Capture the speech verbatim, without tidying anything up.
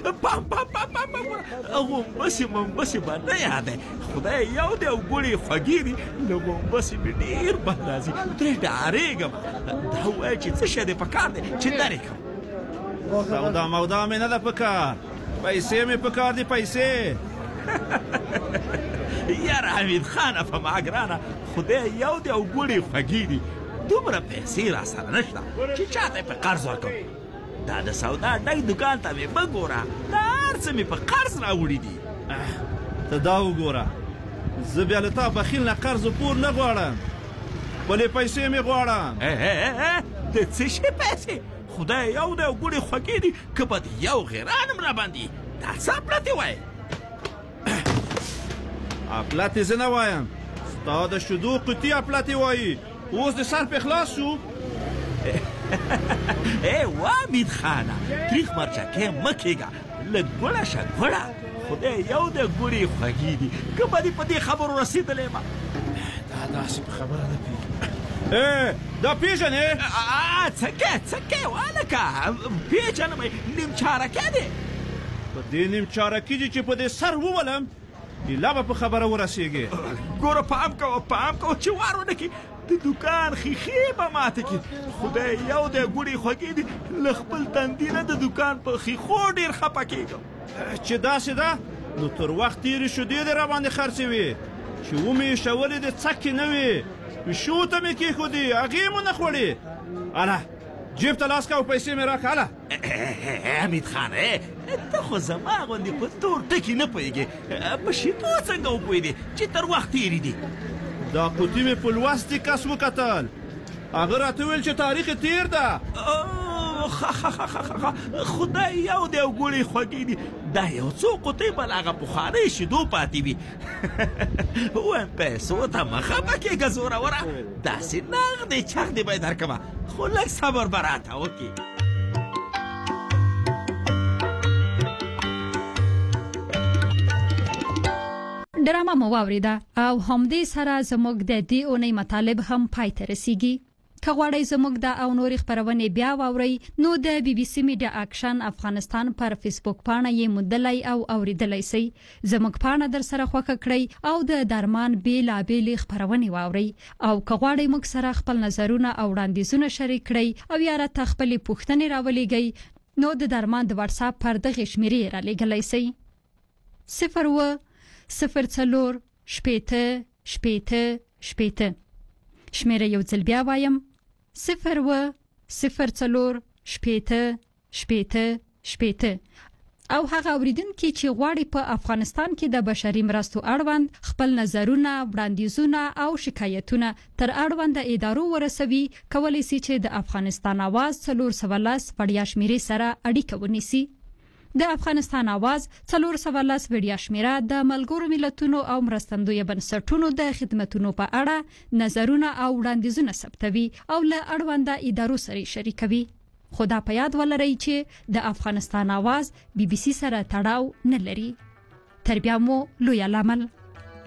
پام پام پام پام غومبسې ممبسې به نه یادی خدای یو دی او ګوړې خوږې دي له غومبسې مې ډېر بد راځي ترې ډارېږم دا ووایه چې څه شی دی په کار دی چې درې کړم سودا مودا مې نه ده په کار پیسې مې په کار دي پیسې یاره حمید خانه په ما ګرانه خدای یو دی او ګوړې خوږې دي دومره پیسې را سره نشته چې چاته یې په قرض ورکړم دا د سودا ډک دوکان ته مې مه ګوره دا هر څه مې په قرض راوړي دي ته دا وګوره زه بیا له تا بخیل نه قرض و پور نه غواړم بلې پیسې مې غواړم د څه شي پیسې خدای یو دی او ګوړې خوږې دي که به د یو غیران هم راباندې دا څه اپلتې وایې اپلتې زه نه وایم ستا د شیدو قطي اپلتې وایي اوس د سر په خلاص شو ای وا امید خانه تریخ مرچکې مه کېږه لږ ګوړه شه ګوړه خدای یو د ګوړې خوږې دي که به دې په دې خبرو رسېدلی یم دا داسې په خبره نه پوهېږم ای دا پېژنې څه کې څه کې والکه پېژنم نیم چارکې دی په دې نیم چارکي دي چې په دې سر وولم لا به په خبره ورسېږي ګوره پام کوه پام کوه چې وار ونه کړي د دوکان ښیښې به ماته کړي خدای یو دی ګوړې خوږې دي له خپل تندي نه د دوکان په ښیښو ډېر خفه کېږم چې داسې ده نو تر وخت تېرې شیدې دې راباندې خرڅوي چې ومې ایښولې دې څکې نه وي پیشو ته مې کېښودې هغې مو نه خوړې اله جیب ته لاس که او پیسې مې راکړه اله حمید خان ته خو زما غوندې په تور ټکي نه پوهېږې په شیدو څنګه وپوهېدې چې تر وخت تېرې دي دا قوطي مې په لوستې کس وکتل هغه راته ویل چې تاریخ یې تېر ده خدای یو دی او ګوړې خوږې دي دا یو څو قوطۍ به له هغه پخوانۍ شیدو پاتې وي وایم پیسو ته مه خفه کېږه زوروره داسې نغدې چغدې به یې درکړمه خو لږ صبر به راته وکړي ډرامه مو واوریده او همدې سره زموږ د دې اونۍ مطالب هم پای ته رسیږي که غواړئ زموږ د او نورې خپرونې بیا واورئ نو د بي بي سي میډیا اکشن افغانستان پر فیسبوک پاڼه یې موندلی او اوریدلی سئ زموږ پاڼه در سره خوښه کړئ او د درمان بېلابېلې خپرونې واورئ او که غواړئ موږ سره خپل نظرونه او وړاندیزونه شریک کړئ او یا راته خپلې پوښتنې راولیږئ نو د درمان د واتساپ پر دغې شمیرې رالیږلی سئ صفر اوه صفر څلور شپېته شپېته شپېته شمیره یو ځل بیا وایم صفر اوه صفر څلور شپېته شپېته شپېته او هغه اوریدونکي چې غواړي په افغانستان کې د بشري مرستو اړوند خپل نظرونه وړاندیزونه او شکایتونه تر اړونده ادارو ورسوي کولی سي چې د افغانستان आवाज څلور سوه لس وړیا شمیرې سره اړیکه ونیسي د افغانستان आवाज څلور سوه لس وړیا شمیره د ملګرو ملتونو او مرستندویه بنسټونو د خدماتو په اړه نظرونه او وړاندیزونه ثبتوي او له اړونده ادارو سره شریکوي خدا په یاد ولرئ چې د افغانستان आवाज بي بي سي سره تړاو نه لري تر بیا مو لوی العمل